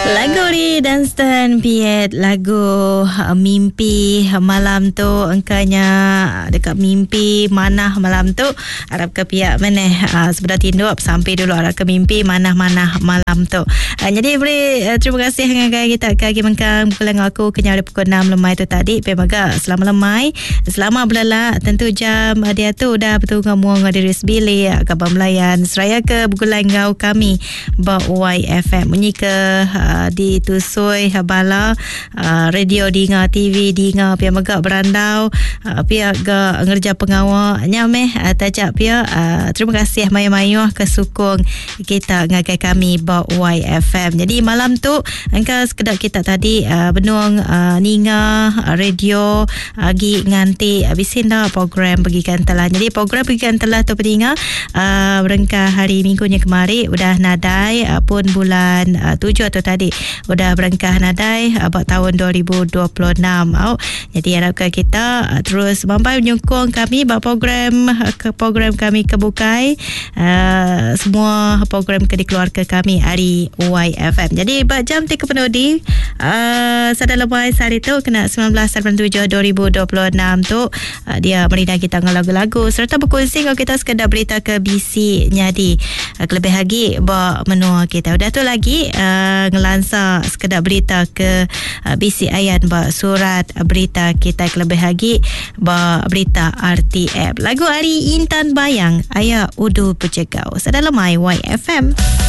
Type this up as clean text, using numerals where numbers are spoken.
Lagu ni Dunstan Piet, lagu mimpi malam tu, engkanya dekat mimpi mana malam tu harap ke pihak mana sebelah tindup sampai dulu harap ke mimpi mana malam tu. Jadi beri terima kasih dengan kita kaki mengkang pulang aku kenya ada pukul 6 lemai tu tadi pemaga selama lemai selama belala tentu jam dia tu dah betul ngamuang ada resbili kabar melayan seraya ke bukulan ngau kami ba YFM bunyi ke di Tusoi Habala radio dinga TV dinga pia megak berandau pia ga ngerja pengawal nyameh tajak pia terima kasih mayu-mayu kesukung kita ngagai kami ba YFM. Jadi malam tu engkau sekedar kita tadi benung ninga radio gi nganti habisin dah program bagikan telah. Jadi program bagikan telah tu peninggal berengkah hari minggunya kemari udah nadai pun bulan 7 atau tadi udah berengkah nadai buat tahun 2026. Jadi harapkan kita terus mampai menyokong kami buat program kami kebukai semua program ke dikeluarkan kami hari YFM. Jadi buat jam 3 penudi sadar lebay sehari tu kena 1987 2026 tu dia merindah kita dengan lagu-lagu serta berkongsi kalau kita sekedar berita ke BC nyadi kelebih lagi bawa menua kita udah tu lagi ngelansa sekedar berita ke BC Ayan bawa surat berita kita kelebih lagi bawa berita RTF lagu hari Intan Bayang Ayah Udu Pejegau sadar lemai YFM.